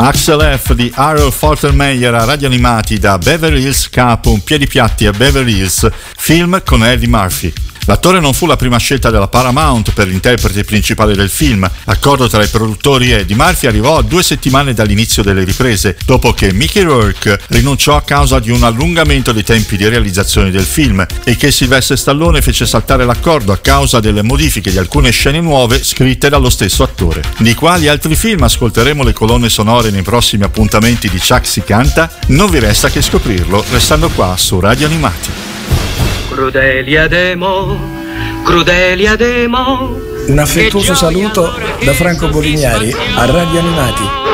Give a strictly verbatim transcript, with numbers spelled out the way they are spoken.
Axel F di Harold Faltermeyer a Radio Animati da Beverly Hills Capo, un piedipiatti a Beverly Hills, film con Eddie Murphy. L'attore non fu la prima scelta della Paramount per l'interprete principale del film. L'accordo tra i produttori e Eddie Murphy arrivò a due settimane dall'inizio delle riprese, dopo che Mickey Rourke rinunciò a causa di un allungamento dei tempi di realizzazione del film e che Sylvester Stallone fece saltare l'accordo a causa delle modifiche di alcune scene nuove scritte dallo stesso attore. Di quali altri film ascolteremo le colonne sonore nei prossimi appuntamenti di Chuck si canta? Non vi resta che scoprirlo restando qua su Radio Animati. Crudelia Demo, Crudelia Demo. Un affettuoso saluto da Franco Bolignari a Radio Animati.